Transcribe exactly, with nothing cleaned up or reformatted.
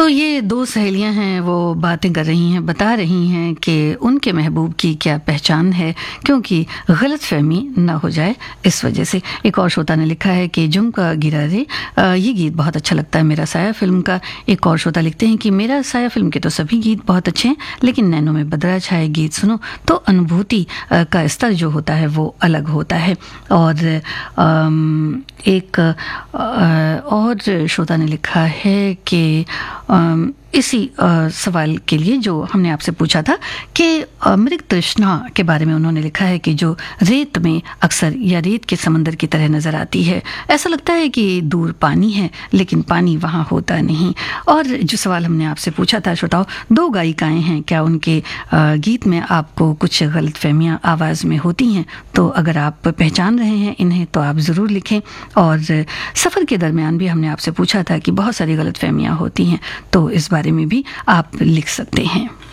तो ये दो सहेलियां हैं, वो बातें कर रही हैं, बता रही हैं कि उनके महबूब की क्या पहचान है, क्योंकि गलत फहमी ना हो जाए इस वजह से। एक और श्रोता ने लिखा है कि झुमका गिरा रे, ये गीत बहुत अच्छा लगता है मेरा साया फिल्म का। एक और श्रोता लिखते हैं कि मेरा साया फिल्म के तो सभी गीत बहुत अच्छे हैं, लेकिन नैनों में बदरा छाए गीत सुनो तो अनुभूति का स्तर जो होता है वो अलग होता है। और एक और श्रोता ने लिखा है कि इसी सवाल के लिए जो हमने आपसे पूछा था कि मृग तृष्णा के बारे में उन्होंने लिखा है कि जो रेत में अक्सर या रेत के समंदर की तरह नजर आती है, ऐसा लगता है कि दूर पानी है लेकिन पानी वहाँ होता नहीं। और जो सवाल हमने आपसे पूछा था श्रोताओ, दो गायिकाएं हैं, क्या उनके गीत में आपको कुछ गलतफहमियां आवाज़ में होती हैं? तो अगर आप पहचान रहे हैं इन्हें तो आप ज़रूर लिखें। और सफ़र के दरमियान भी हमने आपसे पूछा था कि बहुत सारी गलतफहमियां होती हैं, तो इस बारे में भी आप लिख सकते हैं।